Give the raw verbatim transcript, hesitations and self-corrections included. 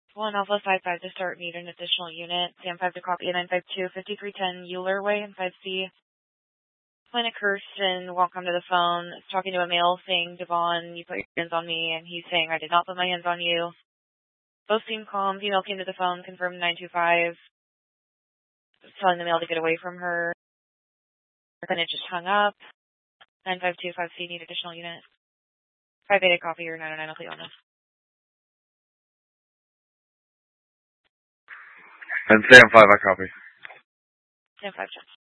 one Alpha five five to start, need an additional unit. Sam five to copy, nine five two, fifty-three ten Euler Way in five C. Planet Kirsten won't come to the phone. It's talking to a male saying, Devon, you put your hands on me, and he's saying, I did not put my hands on you. Both seem calm. Female came to the phone, confirmed nine two five, telling the male to get away from her. Then it just hung up. nine five two five C, need additional unit. five eight copy, or nine oh nine, I'll put you on this. And Sam five, I copy. Sam five, check.